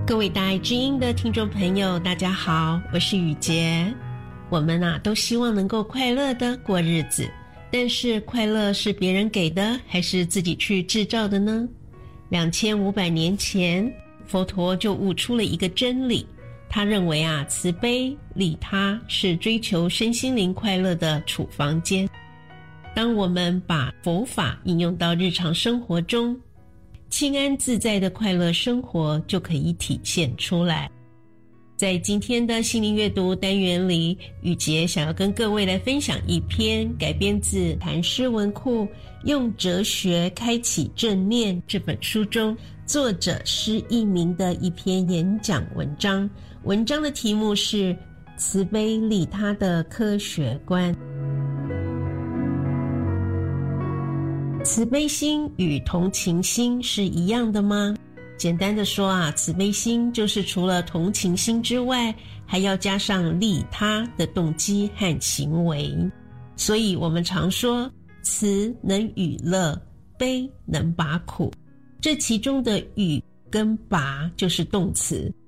各位大爱之音的听众朋友，大家好，我是雨洁。我们都希望能够快乐的过日子，但是快乐是别人给的，还是自己去制造的呢？2500年前，佛陀就悟出了一个真理，他认为慈悲利他是追求身心灵快乐的处方间。当我们把佛法应用到日常生活中，清安自在的快乐生活就可以体现出来。在今天的心灵阅读单元里，雨洁想要跟各位来分享一篇改编自谭诗文库《用哲学开启正念》这本书中作者施一鸣的一篇演讲文章。文章的题目是慈悲利他的科学观。慈悲心与同情心是一样的吗？简单的说慈悲心就是除了同情心之外，还要加上利他的动机和行为。所以我们常说慈能与乐，悲能拔苦。这其中的与跟拔就是动词，